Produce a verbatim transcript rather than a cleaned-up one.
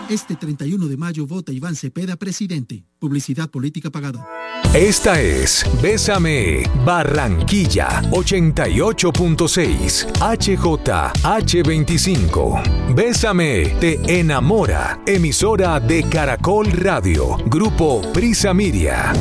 Este treinta y uno de mayo vota Iván Cepeda presidente. Publicidad política pagada. Esta es Bésame Barranquilla ochenta y ocho punto seis H J H veinticinco. Bésame te enamora. Emisora de Caracol Radio. Grupo Prisa Miria.